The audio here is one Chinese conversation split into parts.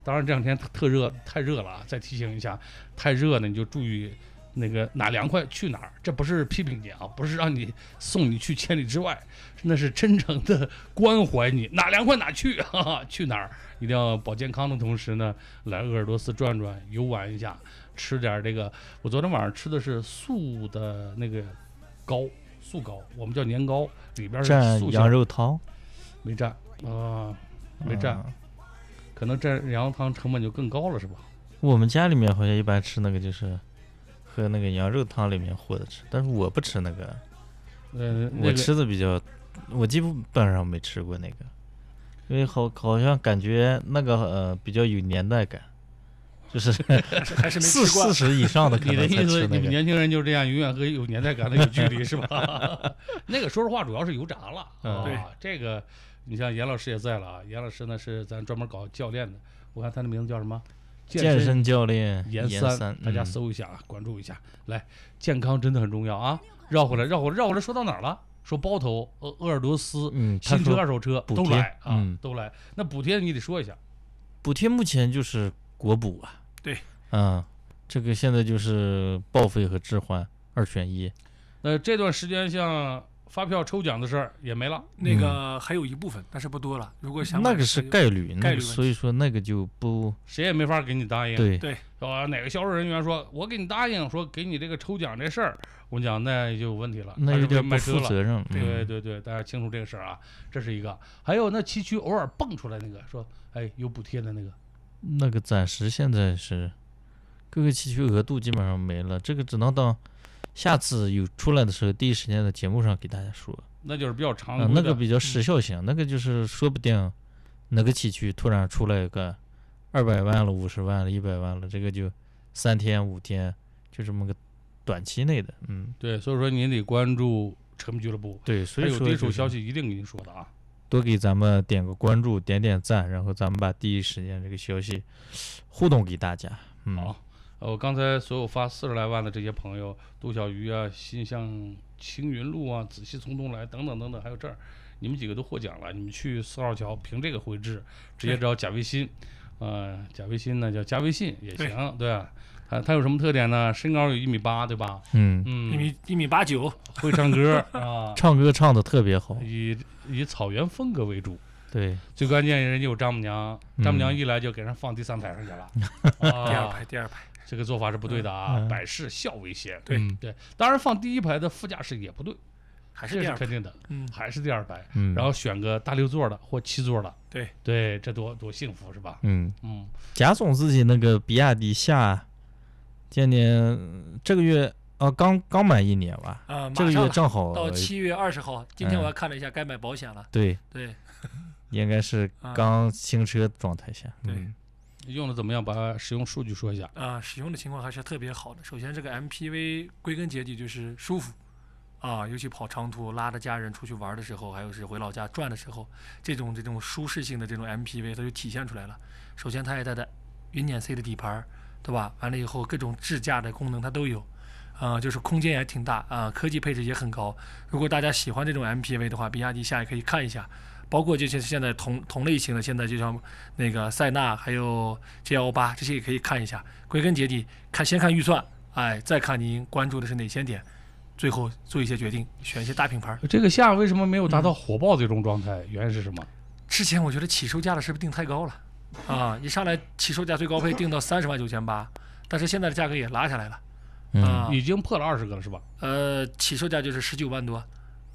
当然这两天特热，太热了啊！再提醒一下，太热呢你就注意那个哪凉快去哪儿。这不是批评你啊，不是让你送你去千里之外，那是真诚的关怀你，哪凉快哪去啊，去哪儿一定要保健康的同时呢，来鄂尔多斯转转，游玩一下，吃点这个。我昨天晚上吃的是素的那个糕，素糕，我们叫年糕，里边是素蘸羊肉汤， 没蘸没蘸。可能蘸羊汤成本就更高了，是吧？ 我们家里面好像一般吃那个就是和那个羊肉汤里面和的吃，但是我不吃那个。我吃的比较，我基本上没吃过那个，因为好像感觉那个比较有年代感，就是还是没吃惯 40以上的可你的能才意思， 吃那个。 你们年轻人就是这样，永远和有年代感的有距离，是吧？那个说实话，主要是油炸了对这个你像严老师也在了啊，严老师呢是咱专门搞教练的，我看他的名字叫什么？ 健身教练严三， 大家搜一下啊，关注一下。来，健康真的很重要啊！绕回来，说到哪儿了？说包头，鄂尔多斯，新车、二手车都来啊，都来。那补贴你得说一下。 补贴目前就是国补啊。 对， 这个现在就是报废和置换2选1。 这段时间像发票抽奖的事儿也没了， 那个还有一部分，但是不多了。如果想那个是概率， 概率所以说那个就不谁也没法给你答应。 对， 哪个销售人员说我给你答应，说给你这个抽奖这事儿，我跟你讲那就有问题了， 那有点不负责任。 对，大家清楚这个事儿啊，这是一个。还有那崎岖偶尔蹦出来那个说，有补贴的那个暂时现在是各个崎岖额度基本上没了，这个只能等下次有出来的时候，第一时间在节目上给大家说。 那就是比较长的， 那个比较时效性，那个就是说不定哪个崎岖突然出来个200万了、50万了、100万了，这个就3天5天，就这么个短期内的。 对，所以说您得关注车迷俱乐部。 对，所以说有第一手消息一定给您说的啊。 多给咱们点个关注，点赞，然后咱们把第一时间这个消息互动给大家。 好。我刚才所有发40来万的这些朋友，杜小鱼啊、心向青云路啊、仔细从东来等等等等，还有这儿，你们几个都获奖了。你们去4号桥凭这个回执，直接找加微信，加微信呢叫加微信也行，对啊。他有什么特点呢？身高有1.8米，对吧 ？1.89米， 会唱歌啊， 唱歌唱的特别好， 以草原风格为主。 对， 最关键人家有丈母娘，丈母娘一来就给人放第3排上去了， 第二排。 这个做法是不对的啊，百事孝为先。 对， 当然放第1排的副驾驶也不对， 还是肯定的，还是第2排。然后选个大6座的或7座的，对，这多幸福是吧？ 贾总自己那个比亚迪夏，今年这个月刚满1年吧？这个月正好到7月20号，今天我还看了一下，该买保险了。 对，应该是刚新车状态下。 对。 用的怎么样？把使用数据说一下。 使用的情况还是特别好的。首先，这个 MPV 归根结底就是舒服，尤其跑长途、拉着家人出去玩的时候，还有是回老家转的时候，这种舒适性的这种 MPV 它就体现出来了。首先，它也带的云辇 C 的底盘，对吧？完了以后，各种智驾的功能它都有，就是空间也挺大科技配置也很高。如果大家喜欢这种 MPV 的话，比亚迪夏也可以看一下。包括这些现在同类型的，现在就像那个塞纳还有 GL8这些也可以看一下。归根结底，先看预算，再看您关注的是哪些点，最后做一些决定，选一些大品牌。 这个夏为什么没有达到火爆这种状态？原因是什么？ 之前我觉得起售价的是不是定太高了一上来起售价最高配定到30.98万，但是现在的价格也拉下来了， 已经破了20个了是吧？ 起售价就是19万多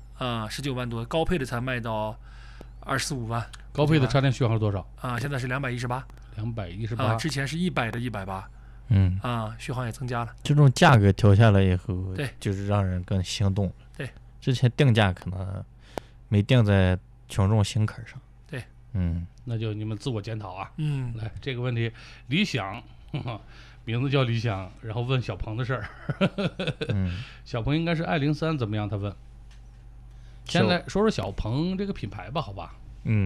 ，19万多，高配的才卖到24-25万。 高配的插电续航是多少？ 现在是218，之前是100的180，续航也增加了。 这种价格调下来以后， 对， 就是让人更心动了。 对， 之前定价可能没定在群众心坎上。 对， 那就你们自我检讨啊。来这个问题，理想，名字叫理想，然后问小鹏的事儿。小鹏应该是i03怎么样？他问。先来说说小鹏这个品牌吧，好吧？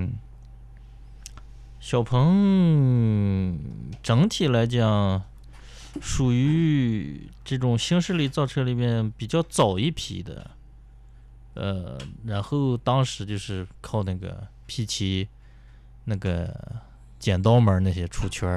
小鹏整体来讲，属于这种新势力造车里面比较早一批的，然后当时就是靠那个 P7那个剪刀门那些出圈，